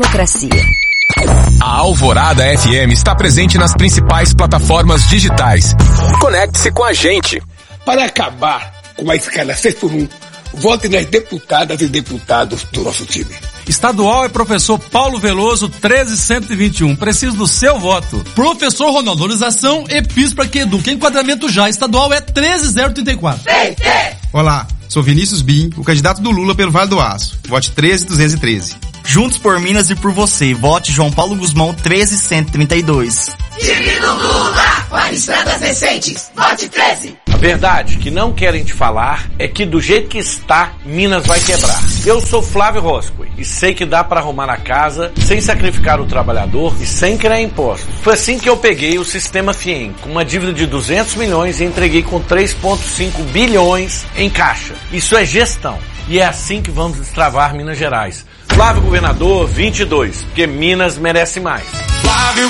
Democracia. A Alvorada FM está presente nas principais plataformas digitais. Conecte-se com a gente. Para acabar com a escala 6x1, vote nas deputadas e deputados do nosso time. Estadual é professor Paulo Veloso, 13121. Preciso do seu voto. Professor Ronaldo, valorização EPIS para que educa. Enquadramento já. Estadual é 13034. Olá, sou Vinícius Bim, o candidato do Lula pelo Vale do Aço. Vote 13213. Juntos por Minas e por você. Vote João Paulo Guzmão, 13132. Divino Lula, para estradas decentes. Vote 13. A verdade que não querem te falar é que do jeito que está, Minas vai quebrar. Eu sou Flávio Roscoe e sei que dá para arrumar a casa sem sacrificar o trabalhador e sem criar impostos. Foi assim que eu peguei o Sistema FIEM, com uma dívida de 200 milhões e entreguei com 3,5 bilhões em caixa. Isso é gestão. E é assim que vamos destravar Minas Gerais. Flávio Governador 22, porque Minas merece mais. Flávio